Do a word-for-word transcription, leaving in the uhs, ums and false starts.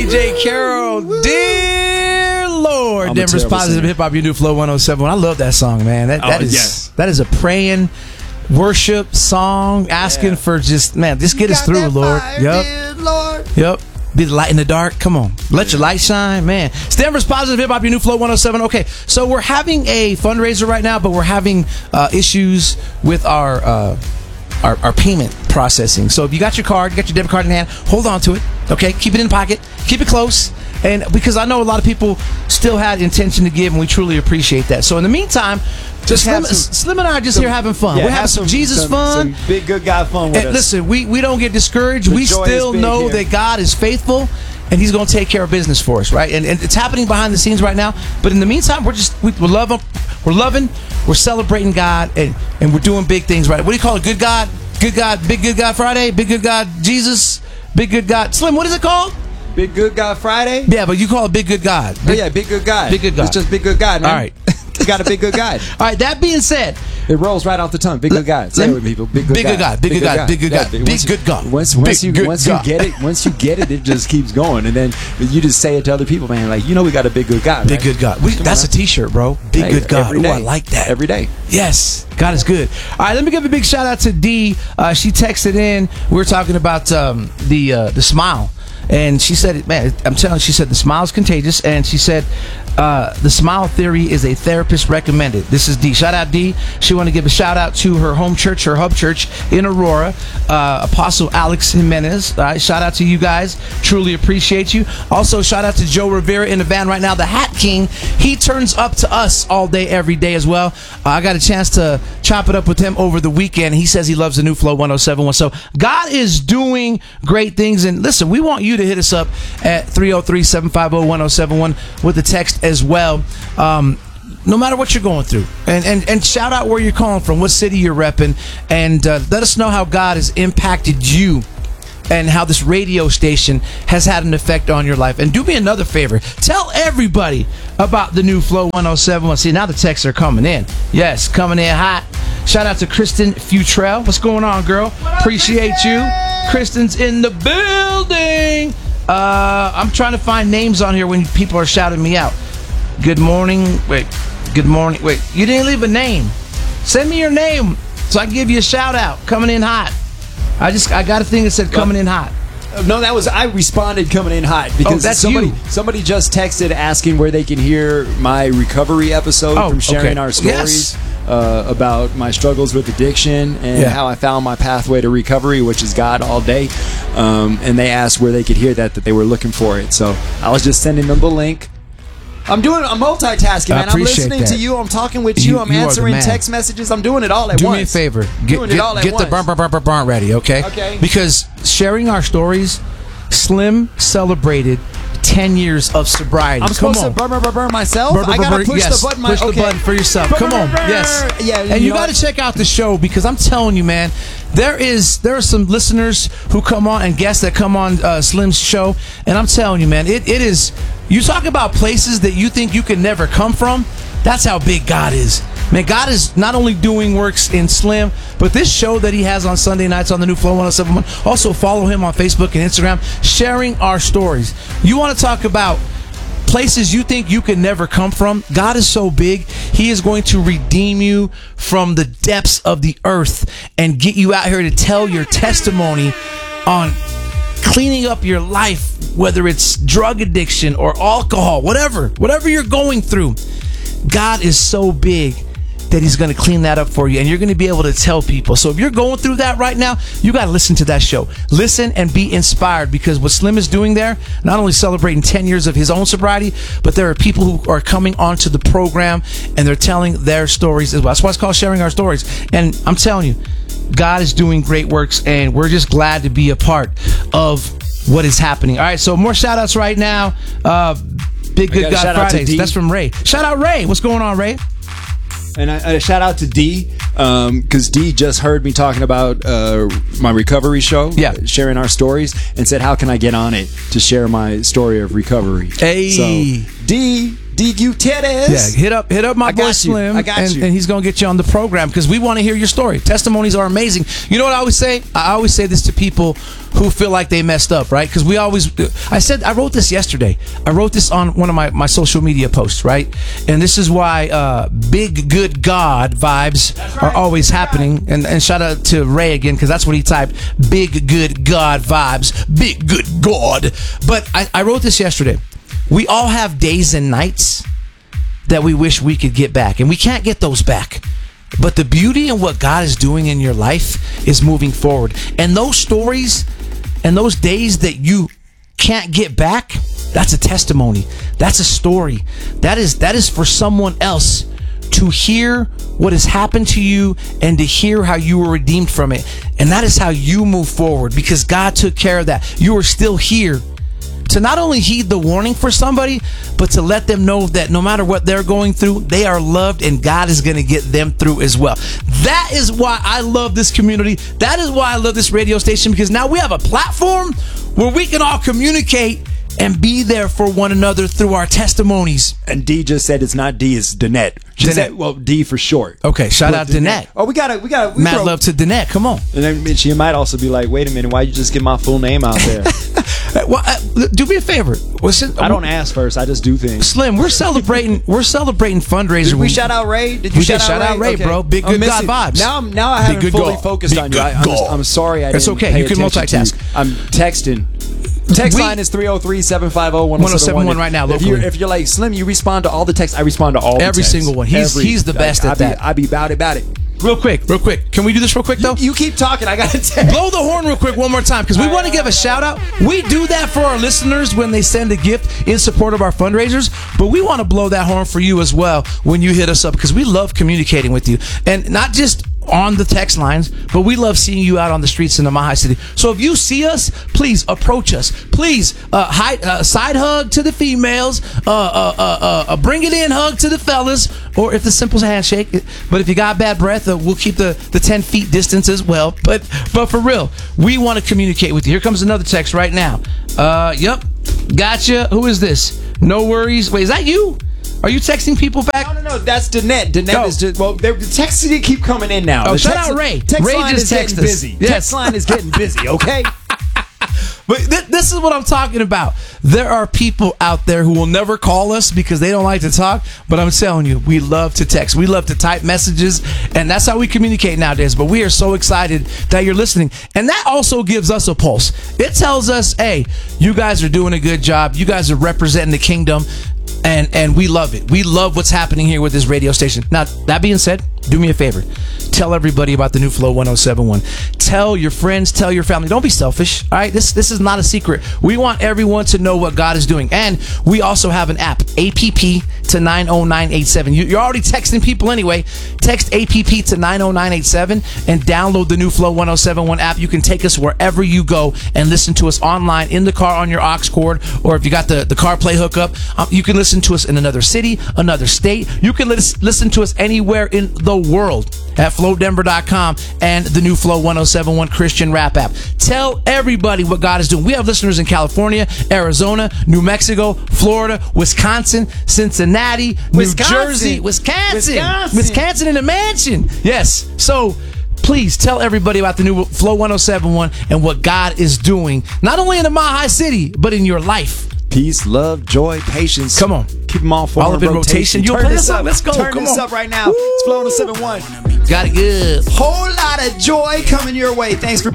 D J Carroll, dear Lord. I'm Denver's Positive Hip Hop, your new Flow one oh seven. I love that song, man. That, that oh, is yes. that is a praying worship song, asking yeah. for just, man, just get us through, Lord. Yep. Lord. Yep. Be the light in the dark. Come on. Let your light shine, man. It's Denver's Positive Hip Hop, your new Flow one oh seven. Okay, so we're having a fundraiser right now, but we're having uh, issues with our, uh, our our payment processing. So if you got your card, you got your debit card in hand, hold on to it. Okay, keep it in the pocket, keep it close. And because I know a lot of people still had intention to give, and we truly appreciate that. So in the meantime, just Slim, some, Slim and I are just some, here having fun. Yeah, We're having some, some Jesus some, fun. Some big good guy fun with and us. Listen, we, we don't get discouraged. The we still know here. that God is faithful, and He's going to take care of business for us, right? And, and it's happening behind the scenes right now. But in the meantime, we're just we, we're loving, we're loving, we're celebrating God, and, and we're doing big things, right? What do you call it? Good God, good God, Big Good God Friday, Big Good God Jesus, Big Good God Slim. What is it called? Big Good God Friday? Yeah, but you call it Big Good God. Big, oh, yeah, Big Good God. Big Good God. It's just Big Good God, man. All right. You got a big good God. All right, that being said, it rolls right off the tongue. Big good God. Say it with people. Big good big good God. Big good God. Big good God. Big good God. Once once you once you get it, once you get it, it just keeps going, and then you just say it to other people, man. Like, you know, we got a big good God. Big good God. We, that's a T-shirt, bro. Big hey, good God. Ooh, I like that. Every day. Yes, God is good. All right, let me give a big shout out to Dee. Uh, she texted in. We were talking about um, the uh, the smile. And she said, man, I'm telling you, she said the smile is contagious. And she said uh, the smile theory is a therapist recommended. This is Dee. Shout out Dee. She want to give a shout out to her home church, her hub church in Aurora, uh, Apostle Alex Jimenez. All right, shout out to you guys. Truly appreciate you. Also, shout out to Joe Rivera in the van right now, the Hat King. He turns up to us all day, every day as well. Uh, I got a chance to chop it up with him over the weekend. He says he loves the new Flow one oh seven one. So God is doing great things. And listen, we want you to hit us up at three oh three, seven five oh, one oh seven one with a text as well, um, no matter what you're going through, and, and and shout out where you're calling from, what city you're repping, and uh, let us know how God has impacted you and how this radio station has had an effect on your life. And do me another favor, tell everybody about the new Flow one oh seven one. See, now the texts are coming in. Yes, coming in hot. Shout out to Kristen Futrell. What's going on, girl? Appreciate you. Kristen's in the building. Uh, I'm trying to find names on here when people are shouting me out. Good morning. Wait. Good morning. Wait. You didn't leave a name. Send me your name so I can give you a shout out. Coming in hot. I just I got a thing that said coming in hot. No, that was I responded coming in hot because oh, that's somebody you. somebody just texted asking where they can hear my recovery episode oh, from sharing okay. our stories yes. uh, about my struggles with addiction and yeah. how I found my pathway to recovery, which is God all day. Um, and they asked where they could hear that, that they were looking for it. So I was just sending them the link. I'm doing I'm multitasking, man. I'm listening that. to you. I'm talking with you. you I'm you answering text messages. I'm doing it all at Do once. Do me a favor. Get, doing get, it all at get once. the burn, burn, burn, burn, burn ready, okay? Okay. Because sharing our stories, Slim celebrated ten years of sobriety. I'm Come supposed on. to burn, burn, burn, burn myself? Burn, burn, I gotta burn, push yes. the button. My, push okay. the button for yourself. Burn, Come burn, on. burn. Yes. Yeah, and you, you got to check out the show because I'm telling you, man, there is there are some listeners who come on and guests that come on uh, Slim's show, and I'm telling you, man, it, it is. You talk about places that you think you can never come from. That's how big God is. Man, God is not only doing works in Slim, but this show that he has on Sunday nights on the new Flow one oh seven one. Also follow him on Facebook and Instagram, sharing our stories. You want to talk about places you think you can never come from? God is so big, he is going to redeem you from the depths of the earth and get you out here to tell your testimony on cleaning up your life, whether it's drug addiction or alcohol, whatever, whatever you're going through. God is so big that he's going to clean that up for you, and you're going to be able to tell people. So if you're going through that right now, you got to listen to that show. Listen and be inspired, because what Slim is doing there, not only celebrating ten years of his own sobriety, but there are people who are coming onto the program and they're telling their stories as well. That's why it's called Sharing Our Stories. And I'm telling you, God is doing great works, and we're just glad to be a part of what is happening. All right, so more shout outs right now. Uh, Big Good God Fridays. That's from Ray. Shout out Ray. What's going on, Ray? And I, a shout out to D, because um, D just heard me talking about uh, my recovery show, yeah. sharing our stories, and said, how can I get on it to share my story of recovery? Hey. So, D, D Gutierrez. Yeah, hit up hit up my I boy got you. Slim, I got and, you. and he's gonna get you on the program because we want to hear your story. Testimonies are amazing. You know what I always say? I always say this to people who feel like they messed up, right? Because we always, I said, I wrote this yesterday. I wrote this on one of my, my social media posts, right? And this is why uh, big good God vibes are always happening. And, and shout out to Ray again because that's what he typed. Big good God vibes. Big good God. But I, I wrote this yesterday. We all have days and nights that we wish we could get back, and we can't get those back. But the beauty in what God is doing in your life is moving forward. And those stories and those days that you can't get back, that's a testimony. That's a story. That is that is for someone else to hear what has happened to you and to hear how you were redeemed from it. And that is how you move forward because God took care of that. You are still here to not only heed the warning for somebody, but to let them know that no matter what they're going through, they are loved and God is going to get them through as well. That is why I love this community. That is why I love this radio station, because now we have a platform where we can all communicate and be there for one another through our testimonies. And D just said it's not D, it's Danette. She Danette. said, well, D for short. Okay, shout out Danette. Oh, we gotta, we gotta. We Mad throw- love to Danette. Come on. And then she might also be like, wait a minute, why you just get my full name out there? Well, uh, do me a favor. Listen, I don't ask first, I just do things. Slim, we're celebrating. We're celebrating fundraiser. Did we shout out Ray? Did you We shout, did shout out Ray, Okay. bro. Big I'm good God missing- vibes. Now, I'm now I Big haven't good fully God. focused Big on you. I, good I'm, just, God. I'm sorry. I That's didn't okay. pay You can attention to multitask. I'm texting. Text We- line is three oh three, seven five oh, one oh seven one one right now, If you're, locally. if you're like, Slim, you respond to all the texts, I respond to all the Every texts. single one. He's- Every- he's the best I, at I that. Be, I be about it, about it. Real quick, real quick. Can we do this real quick though? You keep talking. I got to text. Blow the horn real quick one more time because we want to give a shout out. We do that for our listeners when they send a gift in support of our fundraisers, but we want to blow that horn for you as well when you hit us up because we love communicating with you, and not just on the text lines, but we love seeing you out on the streets in the Mile High City. So if you see us, please approach us. Please uh, hide, uh, side hug to the females, uh, uh, uh, uh, uh, bring it in hug to the fellas, or if the simple handshake. But if you got bad breath, uh, we'll keep the, the ten feet distance as well. But but for real, we want to communicate with you. Here comes another text right now. Uh, yep, gotcha. Who is this? No worries. Wait, is that you? Are you texting people back? No, no, no. That's Danette. Danette Go. is just, well, the texts keep coming in now. Oh, The shout text- out Ray. Text Ray line just is getting texted us. busy. Yes. Text line is getting busy, okay? But th- this is what I'm talking about. There are people out there who will never call us because they don't like to talk. But I'm telling you, we love to text. We love to type messages. And that's how we communicate nowadays. But we are so excited that you're listening. And that also gives us a pulse. It tells us, hey, you guys are doing a good job. You guys are representing the kingdom. And and we love it. We love what's happening here with this radio station. Now, that being said, do me a favor. Tell everybody about the new Flow one oh seven one. Tell your friends, tell your family. Don't be selfish, all right? This this is not a secret. We want everyone to know what God is doing. And we also have an app, A P P to nine oh nine eight seven. You, you're already texting people anyway. Text A P P to nine oh nine eight seven and download the new Flow one oh seven one app. You can take us wherever you go and listen to us online, in the car on your aux cord, or if you got the, the CarPlay hookup, um, you can listen to us in another city, another state. You can lis- listen to us anywhere in the world at flow denver dot com and the new Flow one oh seven one Christian rap app. Tell everybody what God is doing. We have listeners in California, Arizona, New Mexico, Florida, Wisconsin, Cincinnati, New Wisconsin. Jersey, Wisconsin, Wisconsin. Wisconsin in a mansion. Yes. So please tell everybody about the new Flow one oh seven one and what God is doing, not only in the Mile High City, but in your life. Peace, love, joy, patience. Come on. Keep them all forward All up in rotation. You'll Turn play this this up. up. Let's go. Turn Come this on. up right now. It's Flow one oh seven one. Got it good. Whole lot of joy coming your way. Thanks for